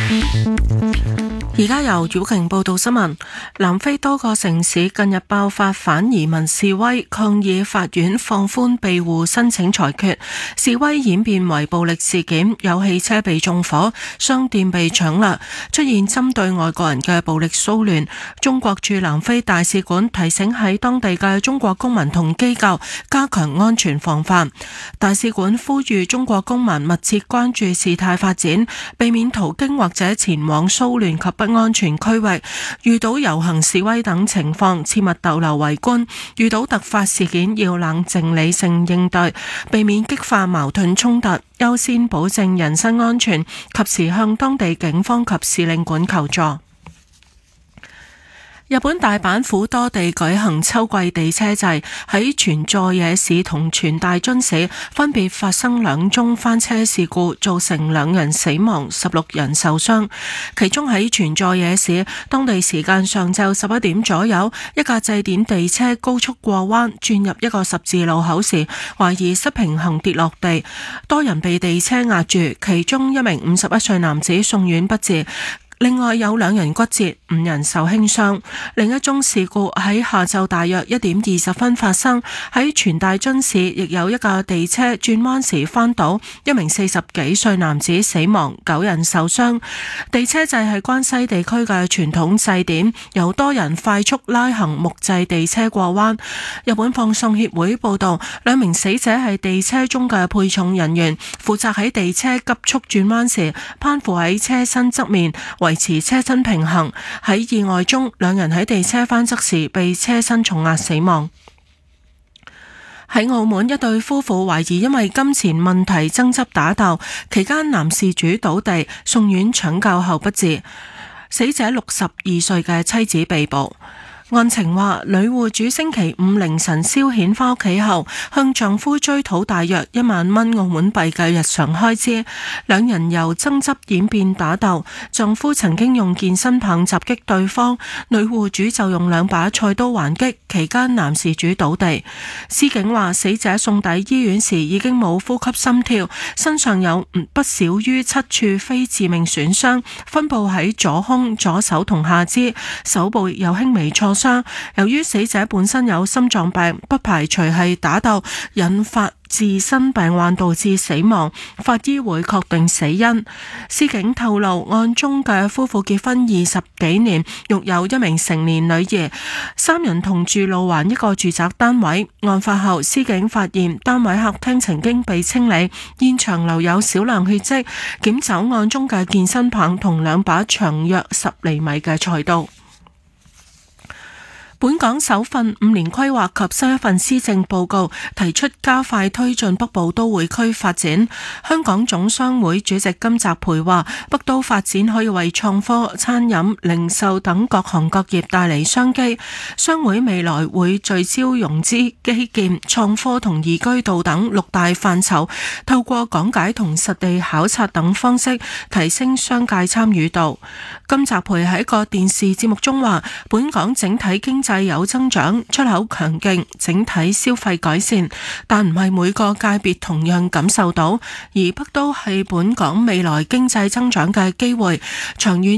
而家由曉瓊報道新聞。南非多個城市近日爆發反移民示威，抗議法院放寬庇護申請裁決。示威演變為暴力事件，有汽車被縱火，商店被搶掠，出現針對外國人嘅暴力騷亂。中國駐南非大使館提醒喺當地嘅中國公民同機構加強安全防範。大使館呼籲中國公民密切關注事態發展，避免途經或者前往騷亂及不安全區域，遇到遊行示威等情況切勿逗留圍觀，遇到突發事件要冷靜理性應對，避免激化矛盾衝突，優先保證人身安全，及時向當地警方及使領館求助。日本大阪府多地舉行秋季地車祭，喺全佐野市同全大津市分別發生2宗翻車事故，造成2人死亡、16人受傷。其中喺全佐野市，當地時間上晝11點左右，一架祭典地車高速過彎，轉入一個十字路口時，懷疑失平衡跌落地，多人被地車壓住，其中一名51歲男子送院不治。另外有2人骨折，5人受輕傷。另一宗事故喺下晝大約1點20分發生，喺全大津市亦有一架地車轉彎時翻倒，一名40幾歲男子死亡，9人受傷。地車祭係關西地區嘅傳統祭典，由多人快速拉行木製地車過彎。日本放送協會報道，2名死者係地車中嘅配重人員，負責喺地車急速轉彎時攀附喺車身側面，維持車身平衡。喺意外中，2人喺地車翻側時被車身重壓死亡。喺澳門，一對夫婦懷疑因為金錢問題爭執打鬥，期間男事主倒地，送院搶救後不治，死者62歲嘅妻子被捕。案情話，女戶主星期五凌晨消遣返屋企後，向丈夫追討大約1萬蚊澳門幣嘅日常開支，2人由爭執演變打鬥，丈夫曾經用健身棒襲擊對方，女戶主就用2把菜刀還擊，期間男事主倒地。司警話，死者送抵醫院時已經冇呼吸心跳，身上有不少於7處非致命損傷，分佈喺左胸、左手同下肢，手部有輕微挫傷。由於死者本身有心臟病，不排除係打鬥引發自身病患導致死亡，法醫會確定死因。司警透露，案中嘅夫婦結婚20幾年，育有1名成年女兒，3人同住路環一個住宅單位。案發後，司警發現單位客廳曾經被清理，現場留有少量血跡，檢走案中嘅健身棒同2把長約10厘米嘅菜刀。本港首份5年規劃及新一份施政報告提出加快推進北部都會區發展。香港總商會主席金澤培話，北都發展可以為創科、餐飲、零售等各行各業帶嚟商機。商會未來會聚焦融資、基建、創科同宜居度等6大範疇，透過講解同實地考察等方式提升商界參與度。金澤培喺一個電視節目中話，本港整體經濟有增長，出口強勁，整體消費改善，但唔係每個界別同樣感受到，而北都係本港未來經濟增長嘅機會，長遠